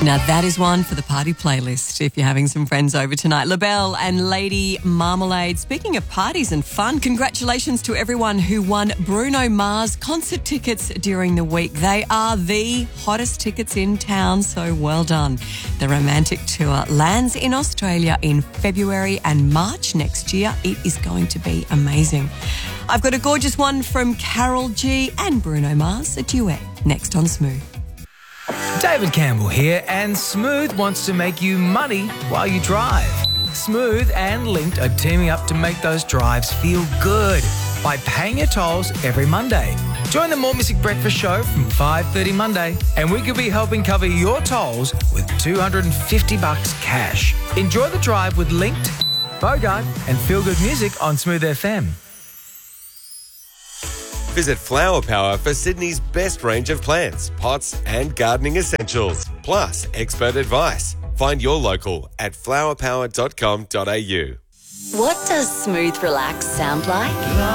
Now that is one for the party playlist if you're having some friends over tonight. LaBelle and Lady Marmalade. Speaking of parties and fun, congratulations to everyone who won Bruno Mars concert tickets during the week. They are the hottest tickets in town, so well done. The Romantic Tour lands in Australia in February and March next year. It is going to be amazing. I've got a gorgeous one from Carol G and Bruno Mars, a duet, next on Smooth. David Campbell here, and Smooth wants to make you money while you drive. Smooth and Linked are teaming up to make those drives feel good by paying your tolls every Monday. Join the More Music Breakfast Show from 5:30 Monday, and we could be helping cover your tolls with $250 cash. Enjoy the drive with Linked, Bogart, and Feel Good Music on Smooth FM. Visit Flower Power for Sydney's best range of plants, pots and gardening essentials, plus expert advice. Find your local at flowerpower.com.au. What does Smooth Relax sound like?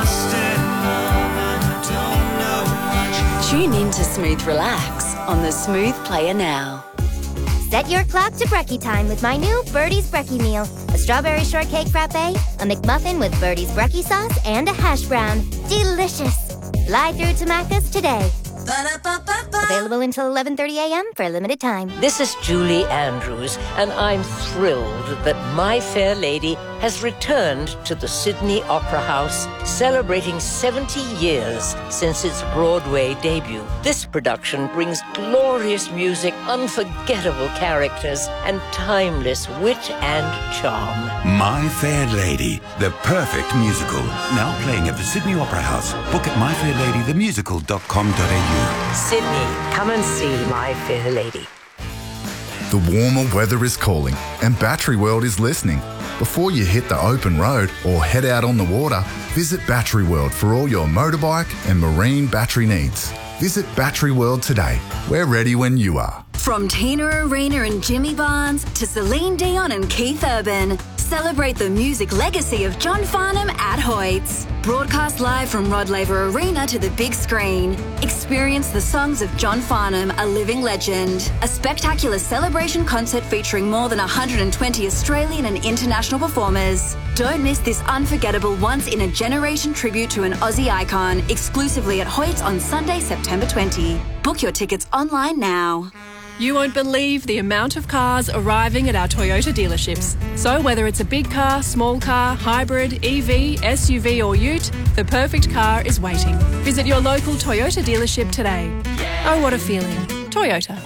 Tune in to Smooth Relax on the Smooth Player now. Set your clock to brekkie time with my new Birdie's Brekkie meal. A strawberry shortcake frappe, a McMuffin with Birdie's Brekkie sauce, and a hash brown. Delicious. Fly through to Macca's today. Available until 11:30 a.m. for a limited time. This is Julie Andrews, and I'm thrilled that My Fair Lady has returned to the Sydney Opera House, celebrating 70 years since its Broadway debut. This production brings glorious music, unforgettable characters, and timeless wit and charm. My Fair Lady, the perfect musical. Now playing at the Sydney Opera House. Book at myfairladythemusical.com.au. Sydney, come and see My Fair Lady. The warmer weather is calling and Battery World is listening. Before you hit the open road or head out on the water, visit Battery World for all your motorbike and marine battery needs. Visit Battery World today. We're ready when you are. From Tina Arena and Jimmy Barnes to Celine Dion and Keith Urban, celebrate the music legacy of John Farnham at Hoyts. Broadcast live from Rod Laver Arena to the big screen. Experience the songs of John Farnham, a living legend. A spectacular celebration concert featuring more than 120 Australian and international performers. Don't miss this unforgettable once-in-a-generation tribute to an Aussie icon, exclusively at Hoyts on Sunday, September 20. Book your tickets online now. You won't believe the amount of cars arriving at our Toyota dealerships. So whether it's a big car, small car, hybrid, EV, SUV or ute, the perfect car is waiting. Visit your local Toyota dealership today. Oh, what a feeling. Toyota.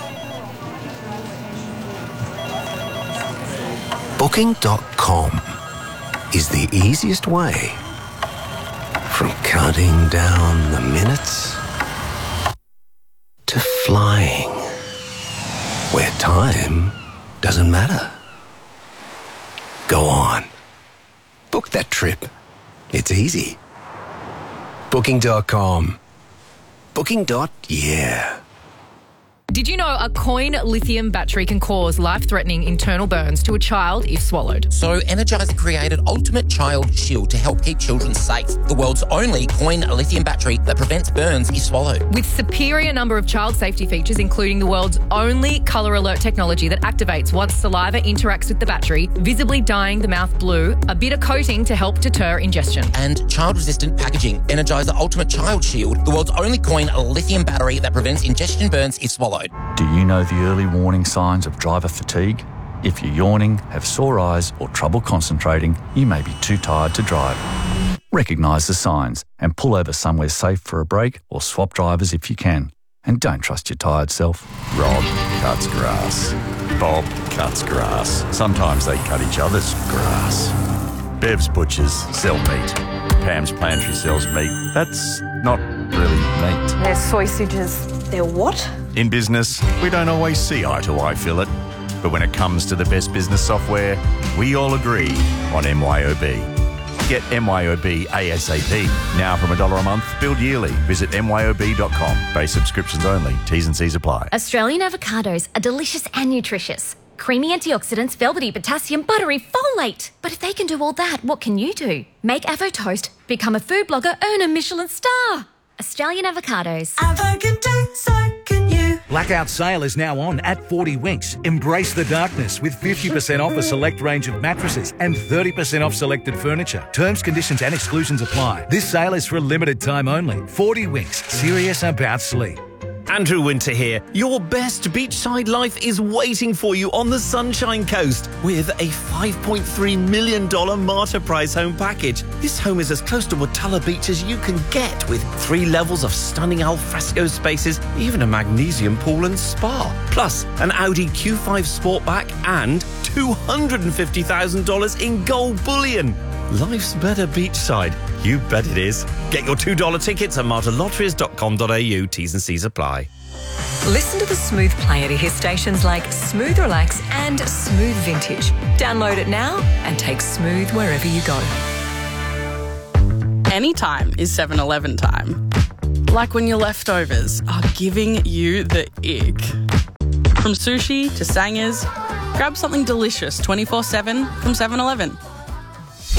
Booking.com is the easiest way from counting down the minutes to flying, where time doesn't matter. Go on. Book that trip. It's easy. Booking.com. Booking.yeah. Did you know a coin lithium battery can cause life-threatening internal burns to a child if swallowed? So Energizer created Ultimate Child Shield to help keep children safe. The world's only coin lithium battery that prevents burns if swallowed. With superior number of child safety features, including the world's only colour alert technology that activates once saliva interacts with the battery, visibly dyeing the mouth blue, a bit of coating to help deter ingestion. And child-resistant packaging. Energizer Ultimate Child Shield, the world's only coin lithium battery that prevents ingestion burns if swallowed. Do you know the early warning signs of driver fatigue? If you're yawning, have sore eyes or trouble concentrating, you may be too tired to drive. Recognise the signs and pull over somewhere safe for a break or swap drivers if you can. And don't trust your tired self. Rob cuts grass. Bob cuts grass. Sometimes they cut each other's grass. Bev's butchers sell meat. Pam's pantry sells meat. That's not really meat. They're sausages. They're what? In business, we don't always see eye to eye, Philip. But when it comes to the best business software, we all agree on MYOB. Get MYOB ASAP. Now from $1 a month, billed yearly. Visit myob.com. Base subscriptions only. T's and C's apply. Australian avocados are delicious and nutritious. Creamy antioxidants, velvety potassium, buttery folate. But if they can do all that, what can you do? Make Avo Toast, become a food blogger, earn a Michelin star. Australian avocados. Avo can do, so can you. Blackout sale is now on at 40 Winks. Embrace the darkness with 50% off a select range of mattresses and 30% off selected furniture. Terms, conditions and exclusions apply. This sale is for a limited time only. 40 Winks, serious about sleep. Andrew Winter here. Your best beachside life is waiting for you on the Sunshine Coast with a $5.3 million Marta Price home package. This home is as close to Watala Beach as you can get, with 3 levels of stunning alfresco spaces, even a magnesium pool and spa. Plus, an Audi Q5 Sportback and $250,000 in gold bullion. Life's better beachside. You bet it is. Get your $2 tickets at martalotteries.com.au. T's and C's apply. Listen to the Smooth Player to hear stations like Smooth Relax and Smooth Vintage. Download it now and take Smooth wherever you go. Anytime is 7-Eleven time. Like when your leftovers are giving you the ick. From sushi to sangers, grab something delicious 24/7 from 7-Eleven.